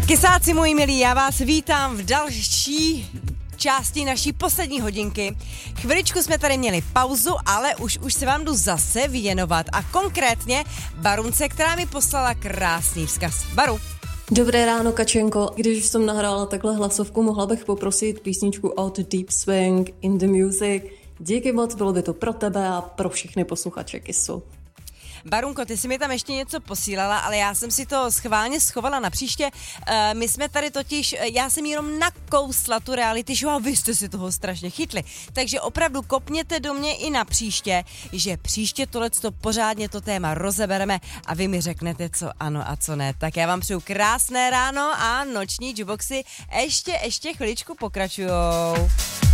Kysáci moji milí, já vás vítám v další části naší poslední hodinky. Chviličku jsme tady měli pauzu, ale už se vám jdu zase věnovat a konkrétně Barunce, která mi poslala krásný vzkaz. Baru. Dobré ráno, Kačenko. Když už jsem nahrála takhle hlasovku, mohla bych poprosit písničku od Deep Swing in the Music. Díky moc, bylo by to pro tebe a pro všechny posluchače Kissu. Barunko, ty jsi mi tam ještě něco posílala, ale já jsem si to schválně schovala na příště. My jsme tady totiž, já jsem jenom nakousla tu reality show a vy jste si toho strašně chytli. Takže opravdu kopněte do mě i na příště, že příště tohleto pořádně to téma rozebereme a vy mi řeknete, co ano a co ne. Tak já vám přeju krásné ráno a noční juboxy ještě chviličku pokračujou.